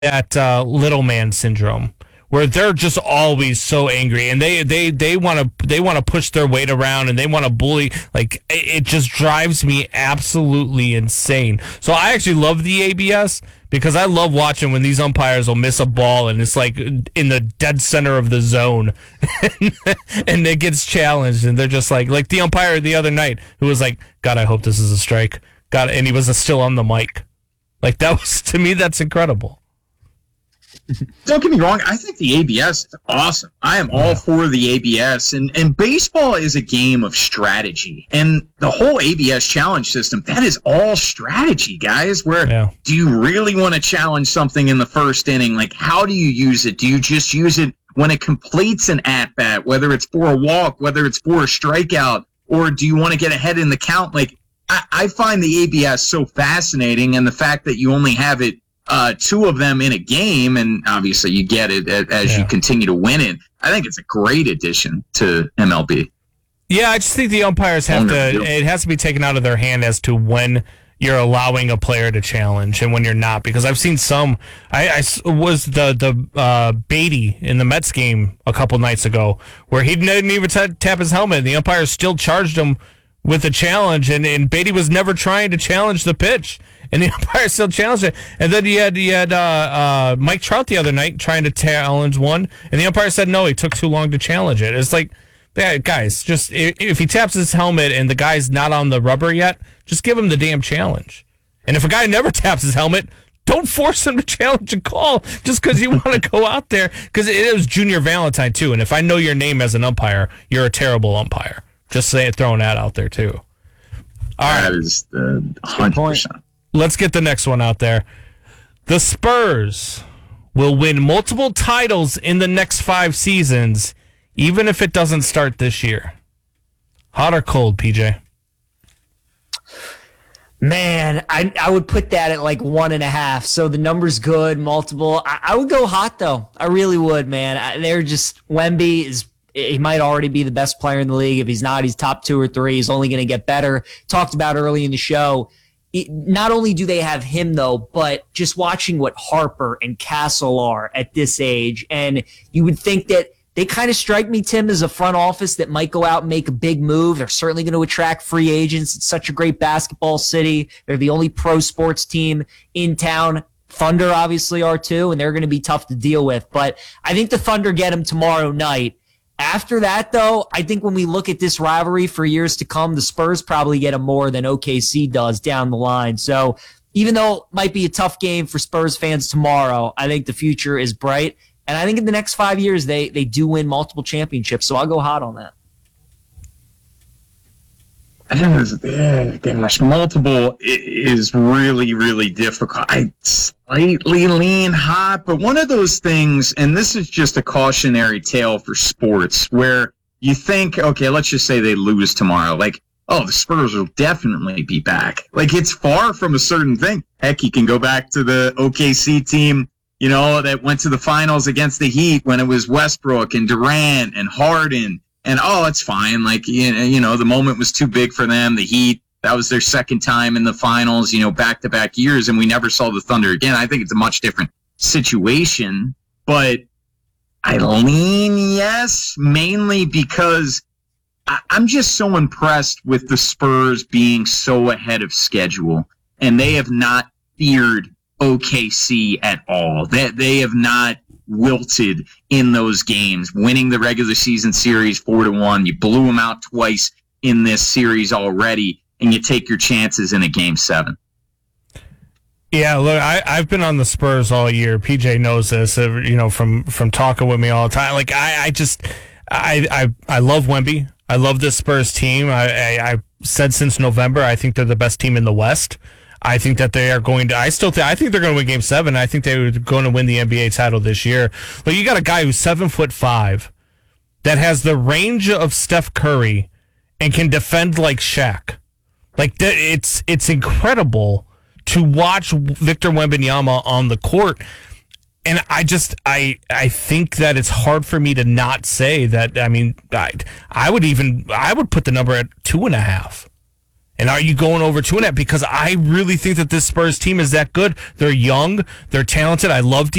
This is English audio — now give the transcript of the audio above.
that little man syndrome where they're just always so angry and they want to push their weight around and they want to bully. Like it just drives me absolutely insane. So I actually love the ABS because I love watching when these umpires will miss a ball and it's like in the dead center of the zone and it gets challenged and they're just like the umpire the other night who was like, God, I hope this is a strike. God, and he was still on the mic. Like that was, to me, that's incredible. Don't get me wrong. I think the ABS is awesome. I am all for the ABS. And baseball is a game of strategy. And the whole ABS challenge system, that is all strategy, guys. Where do you really want to challenge something in the first inning? Like, how do you use it? Do you just use it when it completes an at-bat, whether it's for a walk, whether it's for a strikeout, or do you want to get ahead in the count? Like, I find the ABS so fascinating, and the fact that you only have it two of them in a game, and obviously you get it as you continue to win it. I think it's a great addition to MLB. Yeah, I just think the umpires it has to be taken out of their hand as to when you're allowing a player to challenge and when you're not, because I've seen some. I was the Beatty in the Mets game a couple nights ago where he didn't even tap his helmet, and the umpire still charged him with a challenge, and Beatty was never trying to challenge the pitch, and the umpire still challenged it. And then you had Mike Trout the other night trying to challenge one, and the umpire said no, he took too long to challenge it. It's like, guys, just if he taps his helmet and the guy's not on the rubber yet, just give him the damn challenge. And if a guy never taps his helmet, don't force him to challenge a call just because you want to go out there. Because it was Junior Valentine too, and if I know your name as an umpire, you're a terrible umpire. Just throwing that out there, too. All right. That is 100%. Let's get the next one out there. The Spurs will win multiple titles in the next 5 seasons, even if it doesn't start this year. Hot or cold, PJ? Man, I would put that at like 1.5. So the number's good, multiple. I would go hot, though. I really would, man. They're just, Wemby is, he might already be the best player in the league. If he's not, he's top 2 or 3. He's only going to get better. Talked about early in the show. Not only do they have him, though, but just watching what Harper and Castle are at this age. And you would think that they kind of strike me, Tim, as a front office that might go out and make a big move. They're certainly going to attract free agents. It's such a great basketball city. They're the only pro sports team in town. Thunder obviously are too, and they're going to be tough to deal with. But I think the Thunder get him tomorrow night. After that, though, I think when we look at this rivalry for years to come, the Spurs probably get him more than OKC does down the line. So even though it might be a tough game for Spurs fans tomorrow, I think the future is bright. And I think in the next 5 years, they do win multiple championships. So I'll go hot on that. Gosh, multiple is really, really difficult. I slightly lean hot, but one of those things, and this is just a cautionary tale for sports, where you think, okay, let's just say they lose tomorrow. Like, oh, the Spurs will definitely be back. Like, it's far from a certain thing. Heck, you can go back to the OKC team, you know, that went to the finals against the Heat when it was Westbrook and Durant and Harden. And, oh, it's fine. Like, you know, the moment was too big for them. The Heat, that was their second time in the finals, you know, back-to-back years, and we never saw the Thunder again. I think it's a much different situation. But I lean yes, mainly because I'm just so impressed with the Spurs being so ahead of schedule. And they have not feared OKC at all. They have not wilted in those games, winning the regular season series 4-1. You blew them out twice in this series already, and you take your chances in a game 7. Yeah, look, I've been on the Spurs all year. PJ knows this, you know, from talking with me all the time. Like I love Wemby. I love this Spurs team. I said since November, I think they're the best team in the West. I think that they are going to. I think they're going to win Game 7. I think they're going to win the NBA title this year. But you got a guy who's 7'5", that has the range of Steph Curry and can defend like Shaq. Like it's incredible to watch Victor Wembanyama on the court. And I think that it's hard for me to not say that. I mean, I would put the number at 2.5. And are you going over 2.5? Because I really think that this Spurs team is that good. They're young. They're talented. I love